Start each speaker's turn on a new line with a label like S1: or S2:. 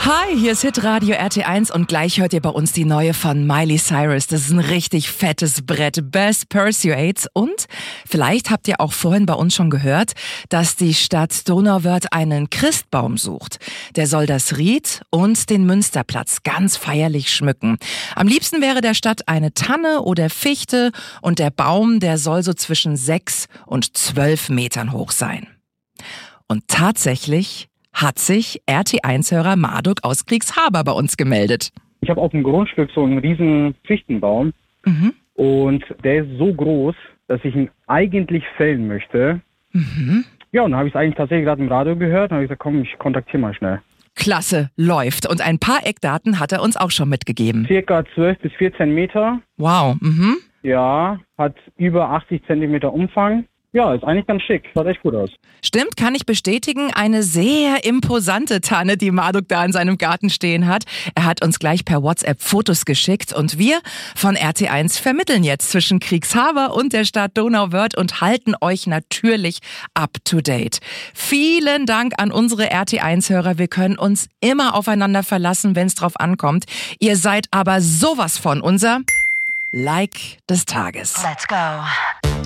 S1: Hi, hier ist Hitradio RT1 und gleich hört ihr bei uns die neue von Miley Cyrus. Das ist ein richtig fettes Brett. Best Pursuits. Und vielleicht habt ihr auch vorhin bei uns schon gehört, dass die Stadt Donauwörth einen Christbaum sucht. Der soll das Ried und den Münsterplatz ganz feierlich schmücken. Am liebsten wäre der Stadt eine Tanne oder Fichte und der Baum, der soll so zwischen 6 und 12 Metern hoch sein. Und tatsächlich hat sich RT1-Hörer Marduk aus Kriegshaber bei uns gemeldet.
S2: Ich habe auf dem Grundstück so einen riesen Fichtenbaum und der ist so groß, dass ich ihn eigentlich fällen möchte. Ja, und dann habe ich es eigentlich tatsächlich gerade im Radio gehört und habe gesagt, komm, ich kontaktiere mal schnell.
S1: Klasse, läuft. Und ein paar Eckdaten hat er uns auch schon mitgegeben.
S2: Circa 12 bis 14 Meter.
S1: Wow,
S2: Ja, hat über 80 Zentimeter Umfang. Ja, ist eigentlich ganz schick. Schaut echt gut aus.
S1: Stimmt, kann ich bestätigen. Eine sehr imposante Tanne, die Marduk da in seinem Garten stehen hat. Er hat uns gleich per WhatsApp Fotos geschickt und wir von RT1 vermitteln jetzt zwischen Kriegshaber und der Stadt Donauwörth und halten euch natürlich up to date. Vielen Dank an unsere RT1-Hörer. Wir können uns immer aufeinander verlassen, wenn es drauf ankommt. Ihr seid aber sowas von unser Like des Tages.
S3: Let's go.